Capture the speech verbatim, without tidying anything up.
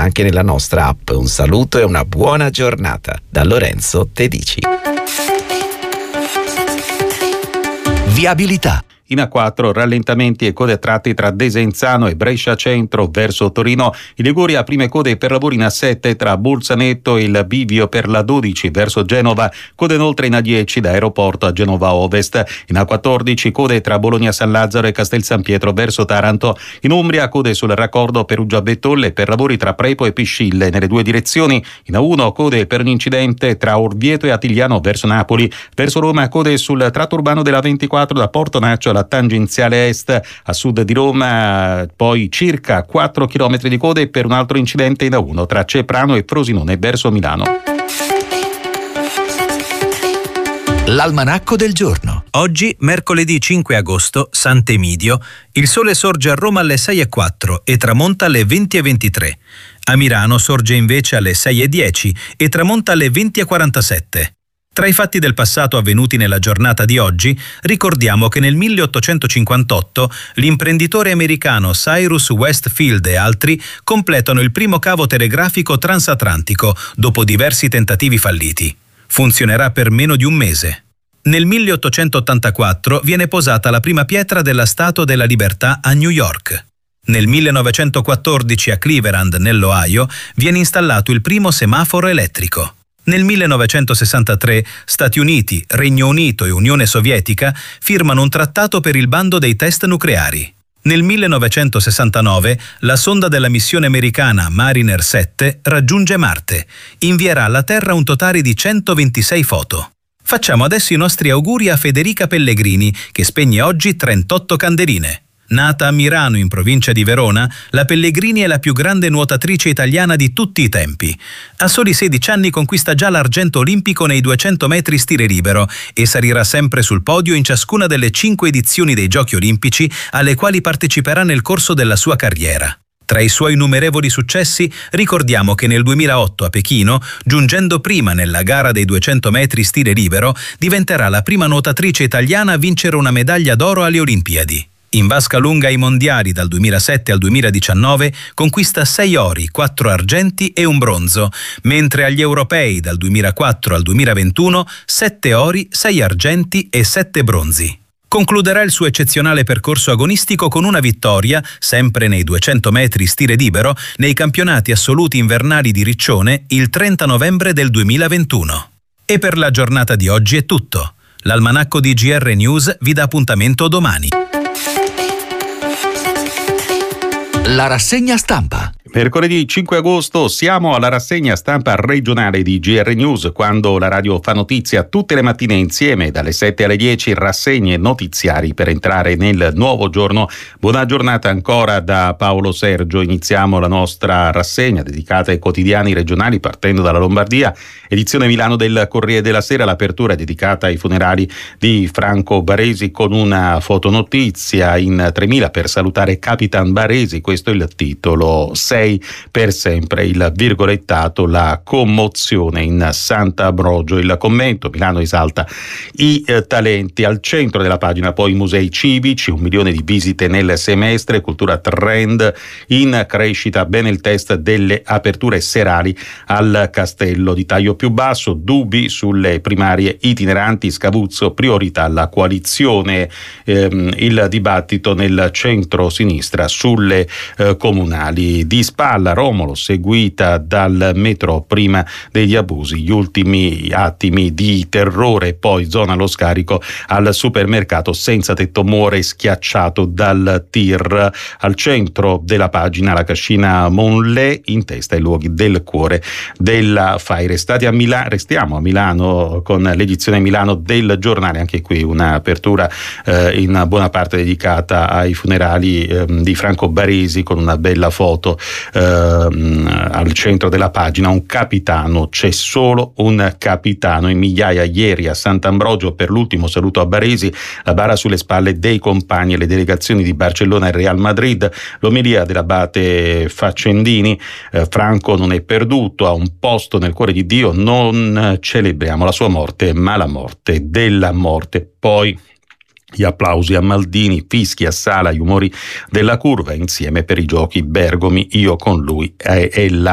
anche nella nostra app. Un saluto e una buona giornata da Lorenzo Tedici. Viabilità. In A quattro rallentamenti e code a tratti tra Desenzano e Brescia Centro verso Torino. In Liguria prime code per lavori in A sette tra Bolzaneto e il bivio per la dodici verso Genova. Code inoltre in A dieci da Aeroporto a Genova Ovest. In A quattordici code tra Bologna San Lazzaro e Castel San Pietro verso Taranto. In Umbria code sul raccordo Perugia Bettolle per lavori tra Prepo e Piscille nelle due direzioni. In A uno code per un incidente tra Orvieto e Attigliano verso Napoli. Verso Roma code sul tratto urbano della ventiquattro da Porto Naccio la tangenziale est a sud di Roma, poi circa quattro chilometri di code per un altro incidente in A uno tra Ceprano e Frosinone verso Milano. L'almanacco del giorno. Oggi, mercoledì cinque agosto, Sant'Emidio, il sole sorge a Roma alle sei e quattro e tramonta alle venti e ventitré. A Milano sorge invece alle sei e dieci e tramonta alle venti e quarantasette. Tra i fatti del passato avvenuti nella giornata di oggi, ricordiamo che nel milleottocentocinquantotto l'imprenditore americano Cyrus Westfield e altri completano il primo cavo telegrafico transatlantico dopo diversi tentativi falliti. Funzionerà per meno di un mese. Nel milleottocentottantaquattro viene posata la prima pietra della Statua della Libertà a New York. Nel millenovecentoquattordici a Cleveland, nell'Ohio, viene installato il primo semaforo elettrico. Nel millenovecentosessantatré Stati Uniti, Regno Unito e Unione Sovietica firmano un trattato per il bando dei test nucleari. Nel millenovecentosessantanove la sonda della missione americana Mariner sette raggiunge Marte. Invierà alla Terra un totale di centoventisei foto. Facciamo adesso i nostri auguri a Federica Pellegrini, che spegne oggi trentotto candeline. Nata a Mirano, in provincia di Verona, la Pellegrini è la più grande nuotatrice italiana di tutti i tempi. A soli sedici anni conquista già l'argento olimpico nei duecento metri stile libero e salirà sempre sul podio in ciascuna delle cinque edizioni dei Giochi Olimpici alle quali parteciperà nel corso della sua carriera. Tra i suoi innumerevoli successi ricordiamo che nel duemilaotto a Pechino, giungendo prima nella gara dei duecento metri stile libero, diventerà la prima nuotatrice italiana a vincere una medaglia d'oro alle Olimpiadi. In vasca lunga ai mondiali dal duemilasette al duemiladiciannove conquista sei ori, quattro argenti e un bronzo, mentre agli europei dal duemilaquattro al duemilaventuno sette ori, sei argenti e sette bronzi. Concluderà il suo eccezionale percorso agonistico con una vittoria, sempre nei duecento metri stile libero, nei campionati assoluti invernali di Riccione il trenta novembre del duemilaventuno. E per la giornata di oggi è tutto. L'Almanacco di G R News vi dà appuntamento domani. La rassegna stampa. Mercoledì cinque agosto siamo alla rassegna stampa regionale di G R News, quando la radio fa notizia tutte le mattine insieme dalle sette alle dieci, rassegne notiziari per entrare nel nuovo giorno. Buona giornata ancora da Paolo Sergio. Iniziamo la nostra rassegna dedicata ai quotidiani regionali partendo dalla Lombardia. Edizione Milano del Corriere della Sera, l'apertura è dedicata ai funerali di Franco Baresi con una fotonotizia in tremila per salutare Capitan Baresi. Questo è il titolo. sei per sempre, il virgolettato, la commozione in Sant'Ambrogio. Il commento: Milano esalta i eh, talenti. Al centro della pagina poi i musei civici, un milione di visite nel semestre, cultura trend in crescita, bene il test delle aperture serali al Castello di taglio più basso, dubbi sulle primarie itineranti, Scavuzzo, priorità alla coalizione, ehm, il dibattito nel centro-sinistra sulle eh, comunali. Di spalla Romolo, seguita dal metro prima degli abusi, gli ultimi attimi di terrore, poi zona allo scarico al supermercato, senza tetto muore schiacciato dal tir. Al centro della pagina la cascina Monlè, in testa ai luoghi del cuore della Fai. Restati a Milano, restiamo a Milano con l'edizione Milano del Giornale, anche qui un'apertura eh, in buona parte dedicata ai funerali eh, di Franco Baresi, con una bella foto eh, al centro della pagina. Un capitano, c'è solo un capitano. In migliaia ieri a Sant'Ambrogio per l'ultimo saluto a Baresi, la bara sulle spalle dei compagni e le delegazioni di Barcellona e Real Madrid. L'omelia dell'abate Faccendini: eh, Franco non è perduto, ha un posto nel cuore di Dio, non celebriamo la sua morte ma la morte della morte. Poi gli applausi a Maldini, fischi a Sala, gli umori della curva, insieme per i giochi Bergomi, io con lui e, e la